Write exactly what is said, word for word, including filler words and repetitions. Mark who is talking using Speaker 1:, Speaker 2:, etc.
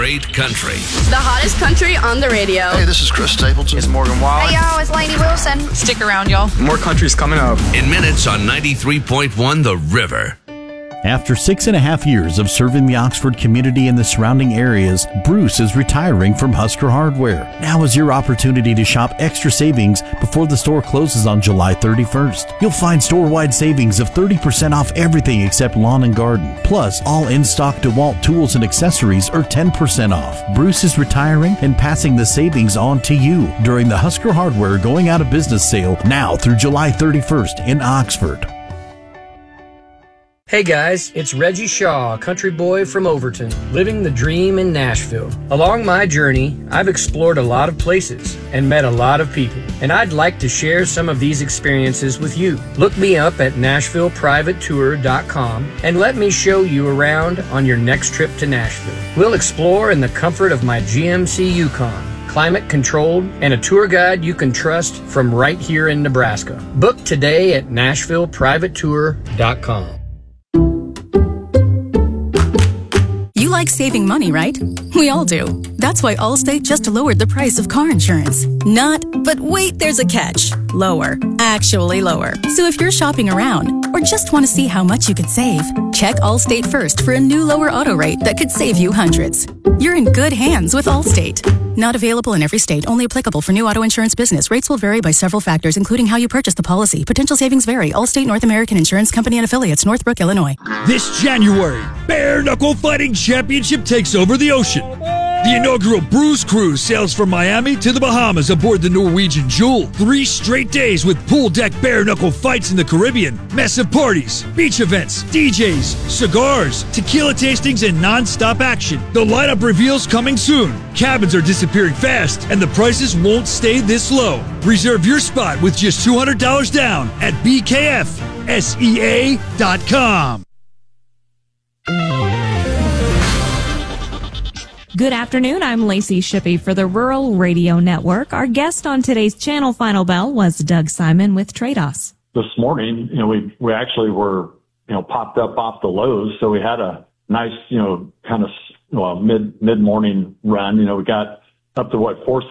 Speaker 1: great country.
Speaker 2: The hottest country on the radio.
Speaker 3: Hey, this is Chris Stapleton.
Speaker 4: It's Morgan Wallen.
Speaker 5: Hey, y'all, it's Lainey Wilson.
Speaker 6: Stick around, y'all.
Speaker 4: More country's coming up.
Speaker 1: In minutes on ninety-three point one The River.
Speaker 7: After six and a half years of serving the Oxford community and the surrounding areas, Bruce is retiring from Husker Hardware. Now is your opportunity to shop extra savings before the store closes on July thirty-first. You'll find store-wide savings of thirty percent off everything except lawn and garden. Plus, all in-stock DeWalt tools and accessories are ten percent off. Bruce is retiring and passing the savings on to you during the Husker Hardware Going Out of Business sale now through July thirty-first in Oxford.
Speaker 8: Hey guys, it's Reggie Shaw, a country boy from Overton, living the dream in Nashville. Along my journey, I've explored a lot of places and met a lot of people, and I'd like to share some of these experiences with you. Look me up at Nashville Private Tour dot com and let me show you around on your next trip to Nashville. We'll explore in the comfort of my G M C Yukon, climate controlled, and a tour guide you can trust from right here in Nebraska. Book today at Nashville Private Tour dot com.
Speaker 9: You like saving money, right? We all do. That's why Allstate just lowered the price of car insurance. Not, but wait, there's a catch. Lower. Actually lower. So if you're shopping around or just want to see how much you could save, check Allstate first for a new lower auto rate that could save you hundreds. You're in good hands with Allstate. Not available in every state. Only applicable for new auto insurance business. Rates will vary by several factors, including how you purchase the policy. Potential savings vary. Allstate North American Insurance Company and Affiliates, Northbrook, Illinois.
Speaker 10: This January, Bare Knuckle Fighting Championship takes over the ocean. The inaugural Bruise Cruise sails from Miami to the Bahamas aboard the Norwegian Jewel. Three straight days with pool deck bare knuckle fights in the Caribbean, massive parties, beach events, D Js, cigars, tequila tastings, and non-stop action. The lineup reveals coming soon. Cabins are disappearing fast, and the prices won't stay this low. Reserve your spot with just two hundred dollars down at B K F S E A dot com.
Speaker 11: Good afternoon. I'm Lacey Shippey for the Rural Radio Network. Our guest on today's Channel Final Bell was Doug Simon with Trados.
Speaker 12: This morning, you know, we we actually were, you know, popped up off the lows, so we had a nice, you know, kind of well mid mid morning run. You know, we got up to what four